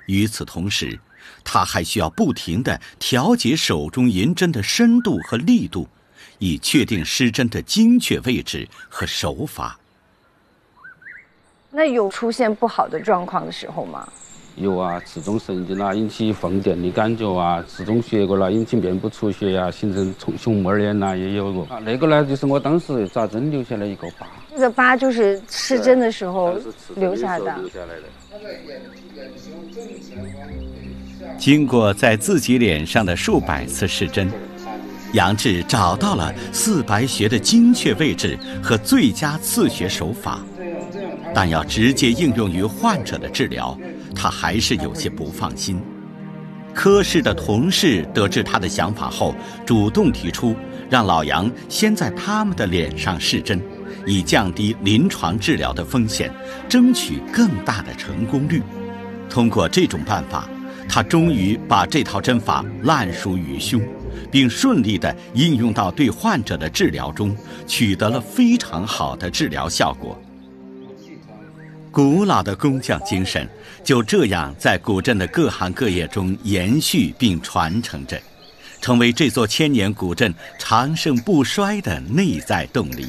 与此同时，他还需要不停地调节手中银针的深度和力度，以确定施针的精确位置和手法。 那有出现不好的状况的时候吗？ 有啊，刺中神经啊，引起放电的感觉啊，刺中血管啦，引起面部出血啊，形成熊猫脸呐，也有过。那个呢，就是我当时扎针留下来一个疤。 这个疤就是施针的时候留下的。 经过在自己脸上的数百次施针，杨志找到了四白穴的精确位置和最佳刺穴手法，但要直接应用于患者的治疗，他还是有些不放心。科室的同事得知他的想法后，主动提出让老杨先在他们的脸上施针，以降低临床治疗的风险，争取更大的成功率。通过这种办法，他终于把这套针法烂熟于胸，并顺利地应用到对患者的治疗中，取得了非常好的治疗效果。古老的工匠精神就这样在古镇的各行各业中延续并传承着，成为这座千年古镇长盛不衰的内在动力。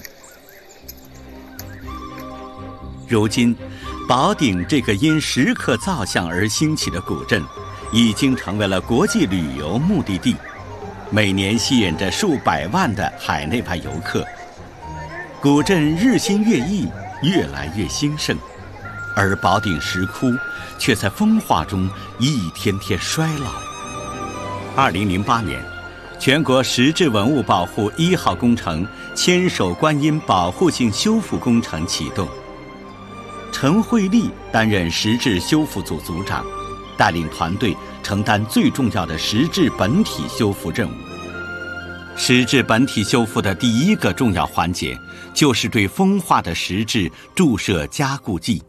如今，宝鼎这个因石刻造像而兴起的古镇，已经成为了国际旅游目的地，每年吸引着数百万的海内外游客。古镇日新月异，越来越兴盛，而宝鼎石窟却在风化中一天天衰老。2008年，全国石质文物保护1号工程千手观音保护性修复工程启动，陈慧丽担任石质修复组组长，带领团队承担最重要的石质本体修复任务。石质本体修复的第一个重要环节，就是对风化的石质注射加固剂。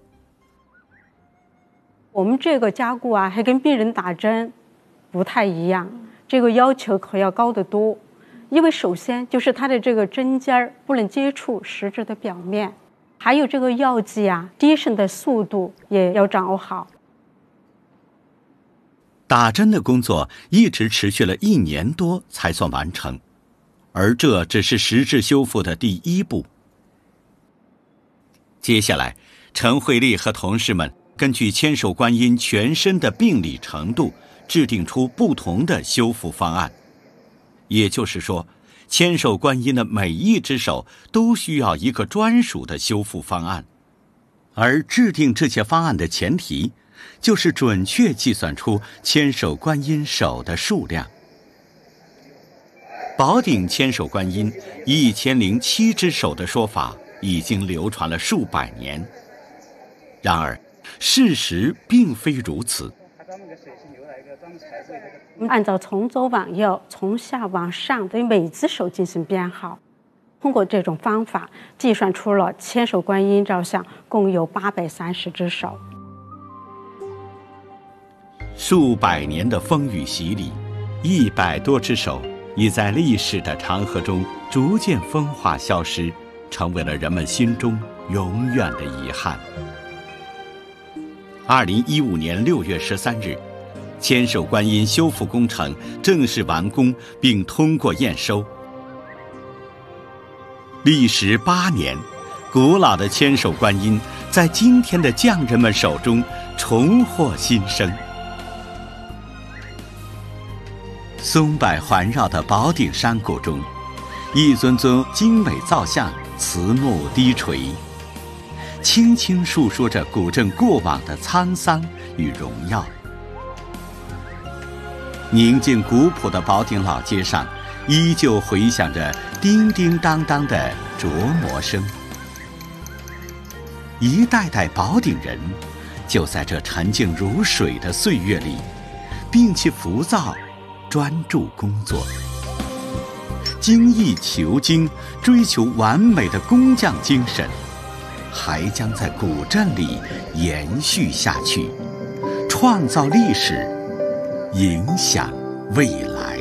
我们这个加固啊，还跟病人打针不太一样，这个要求可要高得多。因为首先就是它的这个针尖儿不能接触石质的表面，还有这个药剂啊，滴渗的速度也要掌握好。 打针的工作一直持续了1年多才算完成，而这只是石质修复的第一步。接下来，陈慧丽和同事们根据千手观音全身的病理程度，制定出不同的修复方案。也就是说，千手观音的每一只手都需要一个专属的修复方案，而制定这些方案的前提，就是准确计算出千手观音手的数量。宝鼎千手观音1007只手的说法已经流传了数百年，然而事实并非如此。 按照从左往右、从下往上对每只手进行编号，通过这种方法计算出了千手观音造像共有830只手。 数百年的风雨洗礼，100多只手已在历史的长河中逐渐风化消失，成为了人们心中永远的遗憾。2015年6月13日，千手观音修复工程正式完工并通过验收。历时8年，古老的千手观音在今天的匠人们手中重获新生。松柏环绕的宝鼎山谷中，一尊尊精美造像慈目低垂，轻轻述说着古镇过往的沧桑与荣耀。宁静古朴的宝鼎老街上，依旧回响着叮叮当当的琢磨声。一代代宝鼎人，就在这沉静如水的岁月里，摒弃浮躁，专注工作，精益求精，追求完美的工匠精神，还将在古镇里延续下去，创造历史，影响未来。